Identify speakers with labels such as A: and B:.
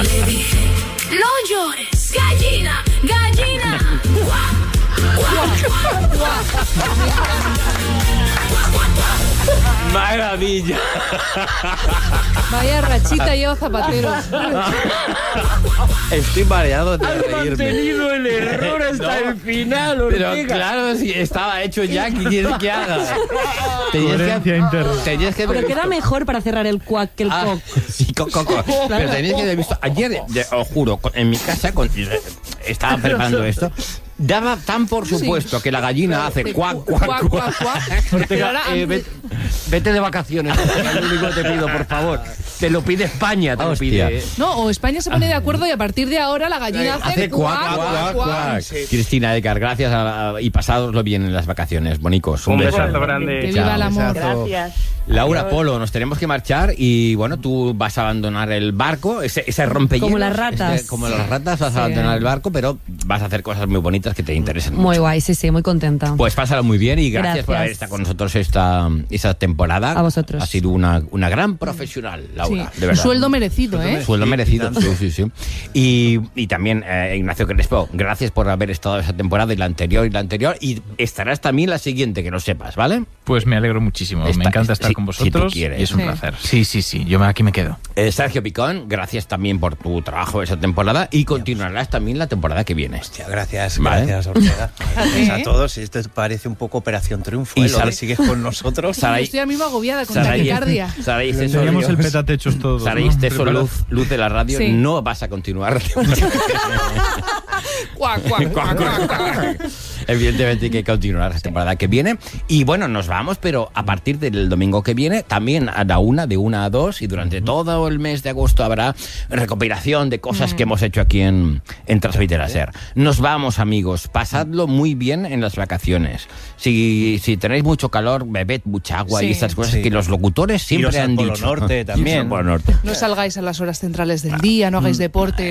A: Le dije, no llores, gallina, gallina.
B: Maravilla.
C: Vaya rachita lleva Zapatero.
B: Estoy mareado de
D: Has
B: reírme.
D: mantenido el error hasta el final,
B: Pero
D: Ortega.
B: claro, si estaba hecho ya, ¿qué quieres que haga?
E: Coherencia interna.
B: Tenías que haber
F: Pero queda
B: visto-
F: mejor para cerrar el cuac que el coc.
B: Sí, coco. Pero tenías que haber visto. Ayer, os juro, en mi casa, estaba preparando esto. Daba tan por supuesto que la gallina hace cuac, cuac, cuac.
C: Pero
D: Ortega,
C: ahora,
D: vete de vacaciones. Es lo único que te pido, por favor. Te lo pide España, te lo
B: Hostia.
D: pide.
C: no, o España se pone de acuerdo y a partir de ahora la gallina hace
B: cuac, cuac, cuac. Cristina, Edgar, gracias y pasádoslo bien en las vacaciones, bonicos. Un beso.
D: grande.
C: Que viva el amor.
G: Gracias.
B: Laura, Polo, nos tenemos que marchar y bueno, tú vas a abandonar el barco, ese rompehielos.
F: Como las ratas.
B: Como las ratas vas a abandonar el barco, pero vas a hacer cosas muy bonitas que te interesen
F: Muy
B: mucho.
F: guay, sí, muy contenta.
B: Pues pásalo muy bien y gracias por
F: Gracias.
B: haber estado con nosotros esta temporada.
F: A vosotros.
B: Ha sido una gran profesional, Laura,
C: Sí.
B: de verdad.
C: Sueldo merecido, ¿eh?
B: Sueldo merecido, sí. Y también, Ignacio Crespo, gracias por haber estado esa temporada y la anterior, y estarás también la siguiente, que lo sepas, ¿vale?
E: Pues me alegro muchísimo. Me encanta estar
B: si-
E: con
B: si tú
E: vosotros
B: quieres.
E: y es un
C: Sí.
E: placer. Sí. Yo aquí me quedo.
B: Sergio Picón, gracias también por tu trabajo esa temporada y continuarás también la temporada que viene.
H: Hostia, gracias,
B: Vale.
H: gracias, Ortega. Gracias a
C: ¿Eh?
H: todos. Esto parece un poco Operación Triunfo.
B: Y
H: Lo
B: Sara-
H: que sigues con nosotros.
B: Saray-
C: Estoy a mí agobiada con
B: Saray-
C: taquicardia.
B: Saray,
E: Teníamos el petatechos todo.
B: Saray,
E: ¿no?
B: eso,
E: Preparado.
B: luz de la radio,
C: Sí.
B: no vas a continuar.
C: Cuac, cuac, cuac, cuac, cuac.
B: Evidentemente hay que continuar la temporada que viene. Y bueno, nos vamos, pero a partir del domingo que viene, también a la 1, de 1 a 2, y durante todo el mes de agosto habrá recopilación de cosas que hemos hecho aquí en Transmitir a Ser. Nos vamos, amigos. Pasadlo muy bien en las vacaciones. Si tenéis mucho calor, bebed mucha agua
C: Sí.
B: y estas cosas
H: Sí.
B: que los locutores siempre
H: Iros al
B: han
H: Polo
B: dicho.
H: Norte también.
B: Iros al Polo Norte.
C: No salgáis a las horas centrales del día, no hagáis deporte.